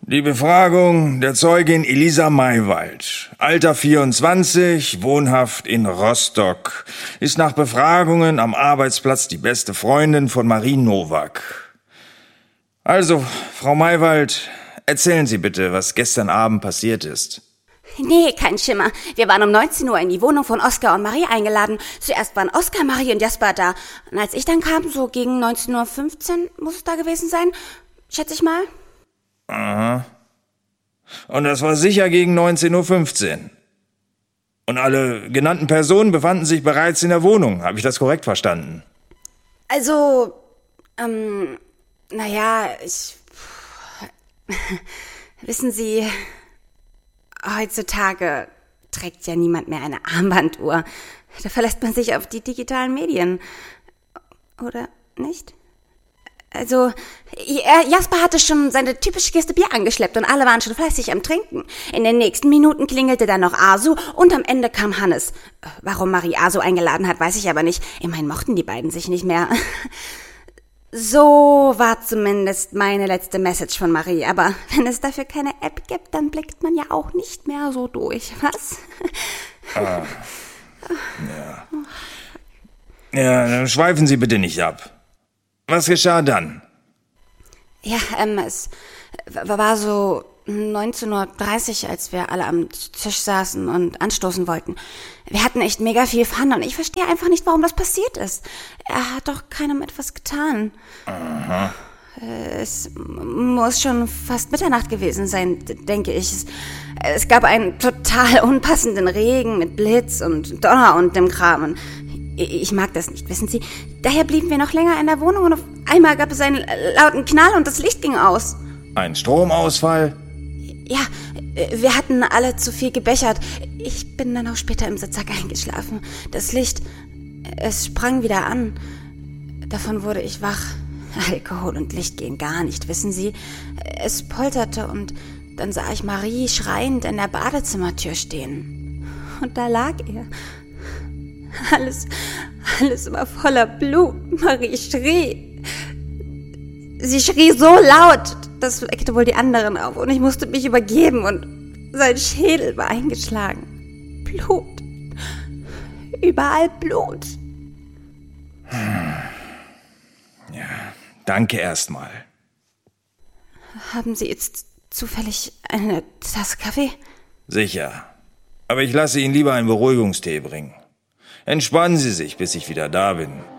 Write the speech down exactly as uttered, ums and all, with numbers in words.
Die Befragung der Zeugin Elisa Maywald, Alter vierundzwanzig, wohnhaft in Rostock, ist nach Befragungen am Arbeitsplatz die beste Freundin von Marie Nowak. Also, Frau Maywald, erzählen Sie bitte, was gestern Abend passiert ist. Nee, kein Schimmer. Wir waren um neunzehn Uhr in die Wohnung von Oskar und Marie eingeladen. Zuerst waren Oskar, Marie und Jasper da. Und als ich dann kam, so gegen neunzehn Uhr fünfzehn muss es da gewesen sein, schätze ich mal. Aha. Und das war sicher gegen neunzehn Uhr fünfzehn. Und alle genannten Personen befanden sich bereits in der Wohnung. Habe ich das korrekt verstanden? Also, ähm, naja, ich... Wissen Sie, heutzutage trägt ja niemand mehr eine Armbanduhr. Da verlässt man sich auf die digitalen Medien. Oder nicht? Also, Jasper hatte schon seine typische Kiste Bier angeschleppt und alle waren schon fleißig am Trinken. In den nächsten Minuten klingelte dann noch Asu und am Ende kam Hannes. Warum Marie Asu eingeladen hat, weiß ich aber nicht. Immerhin mochten die beiden sich nicht mehr. So war zumindest meine letzte Message von Marie. Aber wenn es dafür keine App gibt, dann blickt man ja auch nicht mehr so durch, was? Ah, ja. Ja, dann schweifen Sie bitte nicht ab. Was geschah dann? Ja, ähm, es war so neunzehn Uhr dreißig, als wir alle am Tisch saßen und anstoßen wollten. Wir hatten echt mega viel Fun und ich verstehe einfach nicht, warum das passiert ist. Er hat doch keinem etwas getan. Aha. Es muss schon fast Mitternacht gewesen sein, denke ich. Es, es gab einen total unpassenden Regen mit Blitz und Donner und dem Kram. Und ich mag das nicht, wissen Sie. Daher blieben wir noch länger in der Wohnung und auf einmal gab es einen lauten Knall und das Licht ging aus. Ein Stromausfall? Ja, wir hatten alle zu viel gebechert. Ich bin dann auch später im Sitzsack eingeschlafen. Das Licht, es sprang wieder an. Davon wurde ich wach. Alkohol und Licht gehen gar nicht, wissen Sie. Es polterte und dann sah ich Marie schreiend in der Badezimmertür stehen. Und da lag er. Alles, alles war voller Blut. Marie schrie. Sie schrie so laut, das weckte wohl die anderen auf und ich musste mich übergeben und sein Schädel war eingeschlagen. Blut. Überall Blut. Ja, danke erstmal. Haben Sie jetzt zufällig eine Tasse Kaffee? Sicher. Aber ich lasse Ihnen lieber einen Beruhigungstee bringen. Entspannen Sie sich, bis ich wieder da bin.